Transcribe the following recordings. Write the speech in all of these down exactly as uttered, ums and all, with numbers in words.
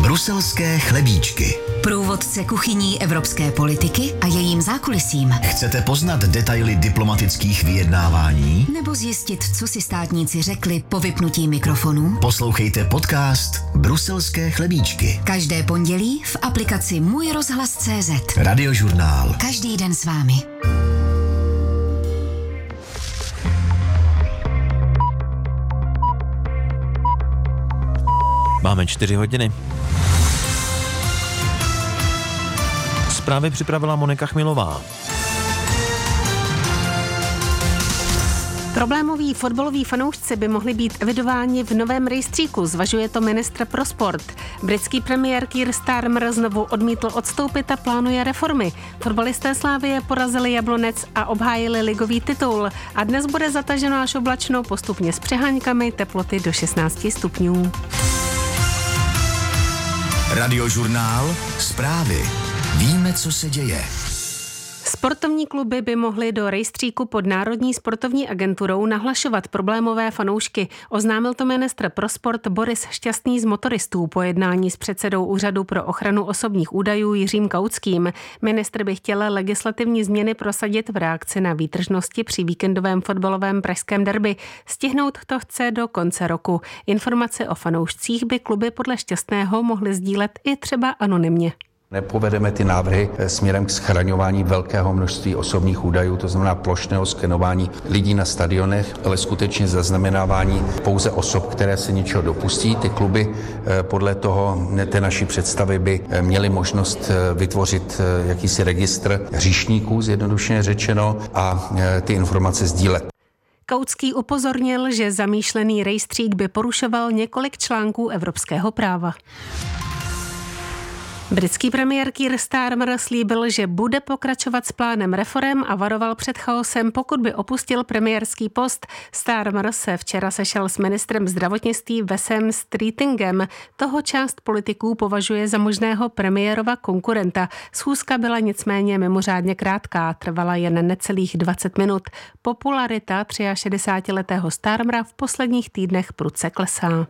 Bruselské chlebíčky. Průvodce kuchyní evropské politiky a jejím zákulisím. Chcete poznat detaily diplomatických vyjednávání? Nebo zjistit, co si státníci řekli po vypnutí mikrofonu? Poslouchejte podcast Bruselské chlebíčky. Každé pondělí v aplikaci Můj rozhlas tečka cé zet. Radiožurnál. Každý den s vámi. Máme čtyři hodiny. Zprávy připravila Monika Chmilová. Problémoví fotbaloví fanoušci by mohli být evidováni v novém rejstříku, zvažuje to ministr pro sport. Britský premiér Keir Starmer znovu odmítl odstoupit a plánuje reformy. Fotbalisté Slavie porazili Jablonec a obhájili ligový titul. A dnes bude zataženo až oblačno, postupně s přeháňkami, teploty do šestnáct stupňů. Radiožurnál. Zprávy. Víme, co se děje. Sportovní kluby by mohly do rejstříku pod Národní sportovní agenturou nahlašovat problémové fanoušky. Oznámil to ministr pro sport Boris Šťastný z Motoristů po jednání s předsedou Úřadu pro ochranu osobních údajů Jiřím Kautským. Ministr by chtěl legislativní změny prosadit v reakci na výtržnosti při víkendovém fotbalovém pražském derby. Stihnout to chce do konce roku. Informace o fanoušcích by kluby podle Šťastného mohly sdílet i třeba anonymně. Nepovedeme ty návrhy směrem k schraňování velkého množství osobních údajů, to znamená plošného skenování lidí na stadionech, ale skutečně zaznamenávání pouze osob, které se něčeho dopustí. Ty kluby podle toho, té naší představy, by měly možnost vytvořit jakýsi registr hříšníků, zjednodušeně řečeno, a ty informace sdílet. Kautský upozornil, že zamýšlený rejstřík by porušoval několik článků evropského práva. Britský premiér Keir Starmer slíbil, že bude pokračovat s plánem reforem a varoval před chaosem, pokud by opustil premiérský post. Starmer se včera sešel s ministrem zdravotnictví Wesem Streetingem. Toho část politiků považuje za možného premiérova konkurenta. Schůzka byla nicméně mimořádně krátká, trvala jen necelých dvacet minut. Popularita šedesátiletého Starmera v posledních týdnech prudce klesá.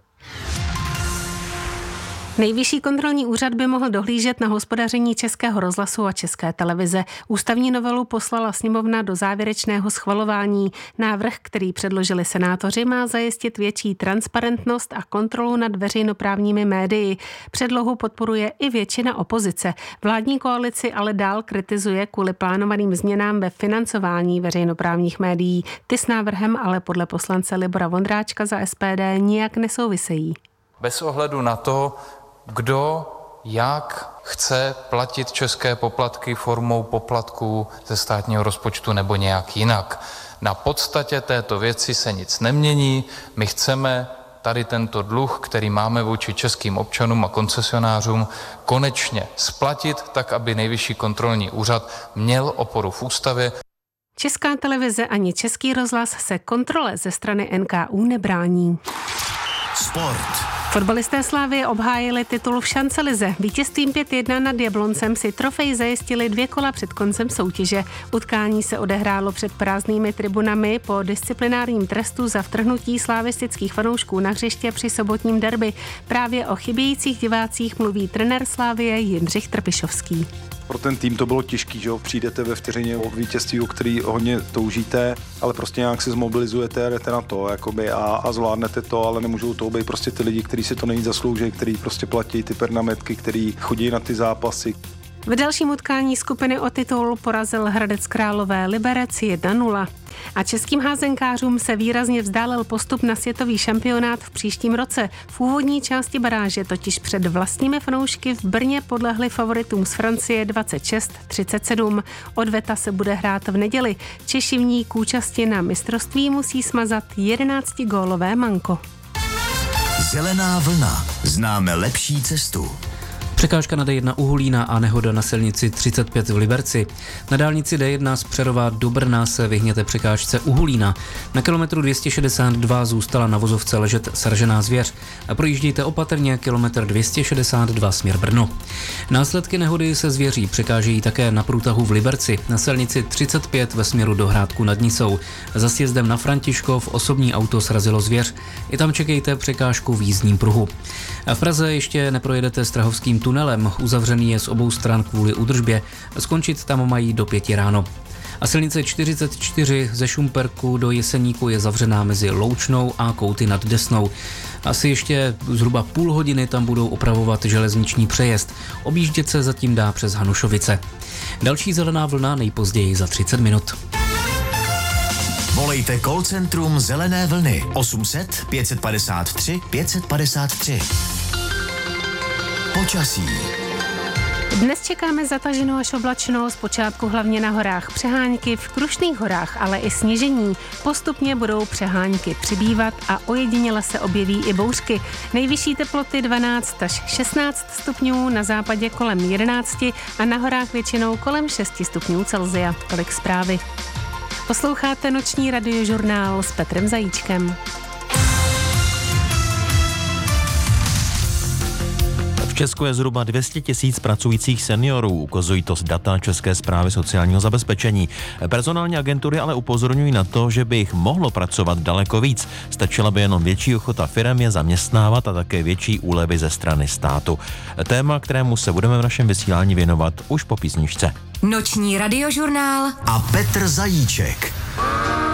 Nejvyšší kontrolní úřad by mohl dohlížet na hospodaření Českého rozhlasu a České televize. Ústavní novelu poslala sněmovna do závěrečného schvalování. Návrh, který předložili senátoři, má zajistit větší transparentnost a kontrolu nad veřejnoprávními médii. Předlohu podporuje i většina opozice. Vládní koalici ale dál kritizuje kvůli plánovaným změnám ve financování veřejnoprávních médií. Ty s návrhem ale podle poslance Libora Vondráčka za es pé dé nijak nesouvisejí. Bez ohledu na to, kdo jak chce platit české poplatky formou poplatků ze státního rozpočtu nebo nějak jinak. Na podstatě této věci se nic nemění. My chceme tady tento dluh, který máme vůči českým občanům a koncesionářům, konečně splatit tak, aby Nejvyšší kontrolní úřad měl oporu v ústavě. Česká televize ani Český rozhlas se kontrole ze strany en ká ú nebrání. Sport. Fotbalisté Slavie obhájili titul v šancelize. Vítězstvím pět jedna nad Jabloncem si trofej zajistili dvě kola před koncem soutěže. Utkání se odehrálo před prázdnými tribunami po disciplinárním trestu za vtrhnutí slavistických fanoušků na hřiště při sobotním derby. Právě o chybějících divácích mluví trenér Slavie Jindřich Trpišovský. Pro ten tým to bylo těžký, že jo, přijdete ve vteřině o vítězství, o který hodně toužíte, ale prostě nějak se zmobilizujete a jdete na to, jakoby, a, a zvládnete to, ale nemůžou to být prostě ty lidi, kteří si to nejvíc zaslouží, kteří prostě platí ty pernametky, kteří chodí na ty zápasy. V dalším utkání skupiny o titul porazil Hradec Králové Liberec jedna nula. A českým házenkářům se výrazně vzdálil postup na světový šampionát v příštím roce. V úvodní části baráže totiž před vlastními fanoušky v Brně podlehli favoritům z Francie dvacet šest třicet sedm. Odveta se bude hrát v neděli. Češi v ní k účasti na mistrovství musí smazat jedenáctigólové manko. Zelená vlna. Známe lepší cestu. Překážka na dé jedna u Hulína a nehoda na silnici třicet pět v Liberci. Na dálnici dé jedna z Přerova do Brna se vyhněte překážce u Hulína. Na kilometru dvě stě šedesát dva zůstala na vozovce ležet sražená zvěř. A projíždějte opatrně kilometr dvě stě šedesát dva směr Brno. Následky nehody se zvěří překážejí také na průtahu v Liberci. Na silnici třicet pět ve směru do Hrádku nad Nisou. Za sjezdem na Františkov osobní auto srazilo zvěř. I tam čekejte překážku v jízdním pruhu. A v Praze ještě neprojedete Strahovským tunelem, uzavřený je z obou stran kvůli údržbě. Skončit tam mají do pěti ráno. A silnice čtyřicet čtyři ze Šumperku do Jeseníku je zavřená mezi Loučnou a Kouty nad Desnou. Asi ještě zhruba půl hodiny tam budou opravovat železniční přejezd. Objíždět se zatím dá přes Hanušovice. Další zelená vlna nejpozději za třicet minut. Volejte call centrum Zelené vlny osm set pět padesát tři pět padesát tři. Počasí. Dnes čekáme zataženou až oblačno, zpočátku hlavně na horách přehánky, v Krušných horách ale i sněžení. Postupně budou přehánky přibývat a ojediněle se objeví i bouřky. Nejvyšší teploty dvanáct až šestnáct stupňů, na západě kolem jedenáct a na horách většinou kolem šest stupňů Celsia. Tolik zprávy. Posloucháte noční radiožurnál s Petrem Zajíčkem. V Česku je zhruba dvě stě tisíc pracujících seniorů, ukazují to z data České správy sociálního zabezpečení. Personální agentury ale upozorňují na to, že by jich mohlo pracovat daleko víc. Stačila by jenom větší ochota firem je zaměstnávat a také větší úlevy ze strany státu. Téma, kterému se budeme v našem vysílání věnovat už po písničce. Noční radiožurnál A Petr Zajíček.